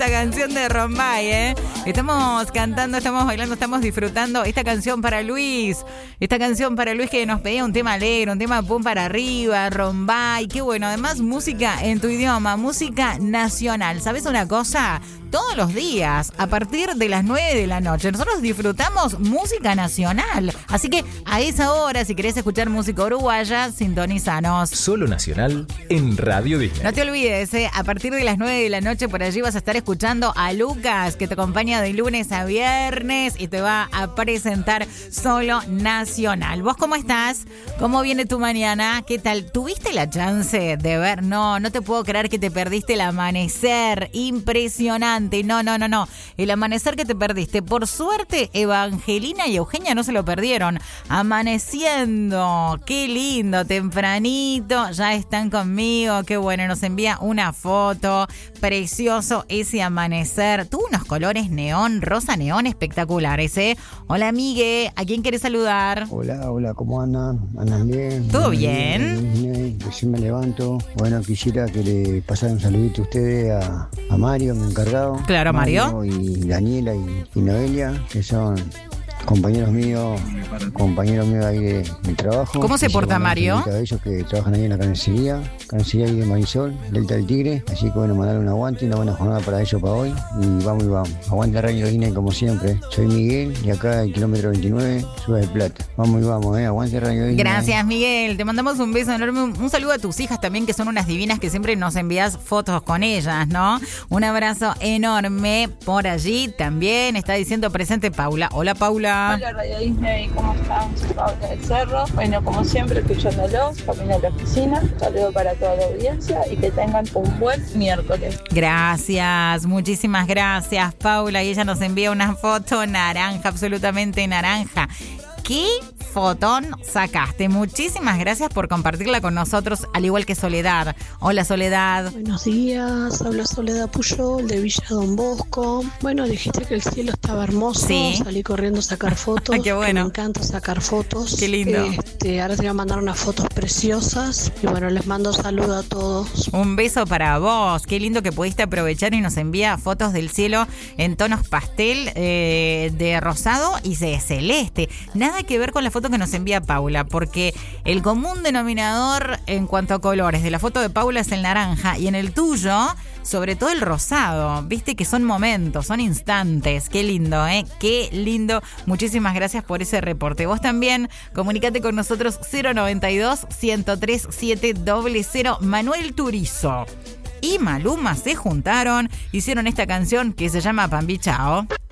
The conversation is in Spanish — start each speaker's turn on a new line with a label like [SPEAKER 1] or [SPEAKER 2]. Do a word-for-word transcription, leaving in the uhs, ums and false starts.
[SPEAKER 1] esta canción de Rombay, ¿eh? Estamos cantando, estamos bailando, estamos disfrutando esta canción para Luis. Esta canción para Luis que nos pedía un tema alegre, un tema pum para arriba, Rombay. Qué bueno, además música en tu idioma, música nacional. ¿Sabes una cosa? Todos los días, a partir de las nueve de la noche, nosotros disfrutamos música nacional. Así que a esa hora, si querés escuchar música uruguaya, sintonizanos.
[SPEAKER 2] Solo nacional en Radio Disney.
[SPEAKER 1] No te olvides, ¿eh? A partir de las nueve de la noche por allí vas a estar escuchando a Lucas, que te acompaña de lunes a viernes y te va a presentar Solo Nacional. ¿Vos cómo estás? ¿Cómo viene tu mañana? ¿Qué tal? ¿Tuviste la chance de ver? No, no te puedo creer que te perdiste el amanecer. Impresionante. No, no, no, no. El amanecer que te perdiste. Por suerte, Evangelina y Eugenia no se lo perdieron. Amaneciendo. Qué lindo. Tempranito. Ya están conmigo. Qué bueno. Nos envía una foto. Precioso ese amanecer. Tuvo unos colores neón, rosa neón espectaculares, ¿eh? Hola, amigue. ¿A quién querés saludar?
[SPEAKER 3] Hola, hola. ¿Cómo andan? ¿Andan bien?
[SPEAKER 1] ¿Todo bien?
[SPEAKER 3] bien? Recién me levanto. Bueno, quisiera que le pasara un saludito a ustedes a, a Mario, mi encargado.
[SPEAKER 1] Claro, Mario.
[SPEAKER 3] Mario y Daniela y, y Noelia, que son compañeros míos, compañeros míos ahí de, de trabajo.
[SPEAKER 1] ¿Cómo se porta Mario?
[SPEAKER 3] A ellos que trabajan ahí en la carnicería, carnicería ahí de Marisol, Delta del Tigre. Así que bueno, mandarle un aguante y una buena jornada para ellos para hoy. Y vamos y vamos. Aguante Radio Disney como siempre. Soy Miguel y acá el kilómetro veintinueve, Ciudad de Plata. Vamos y vamos, eh. Aguante Radio Disney.
[SPEAKER 1] Gracias, Miguel. Te mandamos un beso enorme. Un saludo a tus hijas también, que son unas divinas que siempre nos envías fotos con ellas, ¿no? Un abrazo enorme por allí. También está diciendo presente Paula. Hola, Paula.
[SPEAKER 4] Hola Radio Disney, ¿cómo están? Soy Paula del Cerro. Bueno, como siempre, escuchándolos, camino a la oficina. Saludo para toda la audiencia y que tengan un buen miércoles.
[SPEAKER 1] Gracias, muchísimas gracias, Paula. Y ella nos envía una foto naranja, absolutamente naranja. ¿Qué fotón sacaste? Muchísimas gracias por compartirla con nosotros, al igual que Soledad. Hola, Soledad.
[SPEAKER 5] Buenos días, habla Soledad Puyol de Villa Don Bosco. Bueno, dijiste que el cielo estaba hermoso.
[SPEAKER 1] Sí.
[SPEAKER 5] Salí corriendo a sacar fotos.
[SPEAKER 1] Qué bueno.
[SPEAKER 5] Me encanta sacar fotos.
[SPEAKER 1] Qué lindo.
[SPEAKER 5] Este, ahora te voy a mandar unas fotos preciosas. Y bueno, les mando saludo a todos.
[SPEAKER 1] Un beso para vos. Qué lindo que pudiste aprovechar y nos envía fotos del cielo en tonos pastel, eh, de rosado y de celeste. Nada que ver con la foto que nos envía Paula, porque el común denominador en cuanto a colores de la foto de Paula es el naranja y en el tuyo, sobre todo el rosado. Viste que son momentos, son instantes. Qué lindo, ¿eh? Qué lindo. Muchísimas gracias por ese reporte. Vos también comunicate con nosotros cero noventa y dos, ciento tres, siete cero cero. Manuel Turizo y Maluma se juntaron, hicieron esta canción que se llama Pambi Chao.